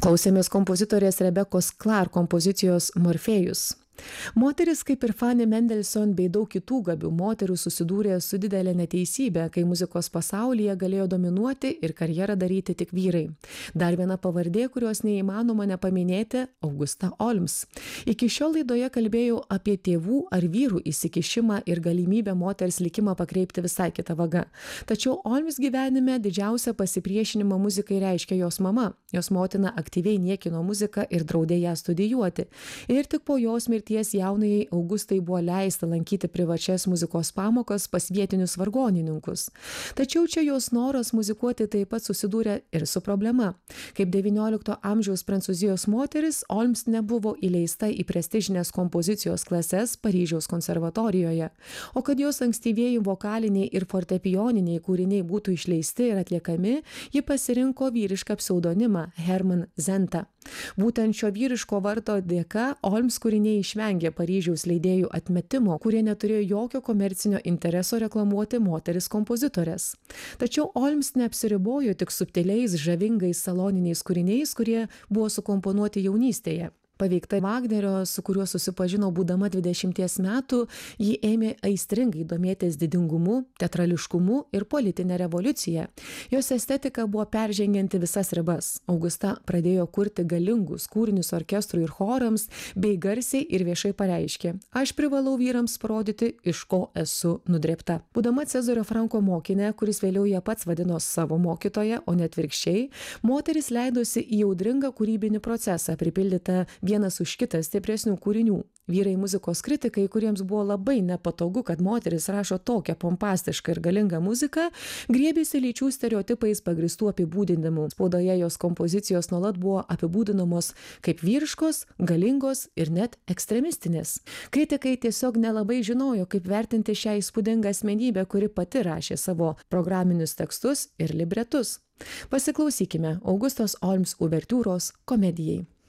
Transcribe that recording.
Klausėmės kompozitorės Rebekos Clark kompozicijos Morfėjus. Moteris, kaip ir Fanny Mendelssohn bei daug kitų gabių moterų, susidūrė su didelė neteisybė, kai muzikos pasaulyje galėjo dominuoti ir karjerą daryti tik vyrai. Dar viena pavardė, kurios neįmanoma nepaminėti – Augusta Olms. Iki šiol laidoje kalbėjau apie tėvų ar vyrų įsikišimą ir galimybę moters likimą pakreipti visai kitą vagą. Tačiau Olms gyvenime didžiausią pasipriešinimą muzikai reiškia jos mama. Jos motina aktyviai niekino muziką ir draudė ją studijuoti. Ir tik po jos mirties jaunajai Augustai buvo leista lankyti privačias muzikos pamokas pas vietinius vargonininkus. Tačiau čia jos noras muzikuoti taip pat susidūrė ir su problema. Kaip XIX amžiaus Prancūzijos moteris, Olms nebuvo įleista į prestižinės kompozicijos klases Paryžiaus konservatorijoje. O kad jos ankstyvieji vokaliniai ir fortepijoniniai kūriniai būtų išleisti ir atliekami, ji pasirinko vyrišką pseudonimą Hermann Zenta. Būtent šio vyriško vardo dėka Olms kūriniai išvengė Paryžiaus leidėjų atmetimo, kurie neturėjo jokio komercinio intereso reklamuoti moteris kompozitorės. Tačiau Olms neapsiribojo tik subtiliais, žavingais saloniniais kūriniais, kurie buvo sukomponuoti jaunystėje. Paveikta Vagnerio, su kuriuo susipažino būdama 20 metų, ji ėmė aistringai domėtis didingumu, teatrališkumu ir politinė revoliucija. Jos estetika buvo peržengianti visas ribas. Augusta pradėjo kurti galingus kūrinius orkestrui ir chorams, bei garsiai ir viešai pareiškė: "Aš privalau vyrams parodyti, iš ko esu nudrėbta." Būdama Cezario Franko mokinė, kuris vėliau ją pats vadino savo mokytoja, o ne atvirkščiai, moteris leidosi į audringą kūrybinį procesą, pripildytą vienas už kitą stipresnių kūrinių. Vyrai muzikos kritikai, kuriems buvo labai nepatogu, kad moteris rašo tokią pompastišką ir galingą muziką, griebėsi lyčių stereotipais pagristų apibūdinimų. Spaudoje jos kompozicijos nuolat buvo apibūdinamos kaip vyriškos, galingos ir net ekstremistinės. Kritikai tiesiog nelabai žinojo, kaip vertinti šią įspūdingą asmenybę, kuri pati rašė savo programinius tekstus ir libretus. Pasiklausykime Augustos Olms uvertiūros Komedijai.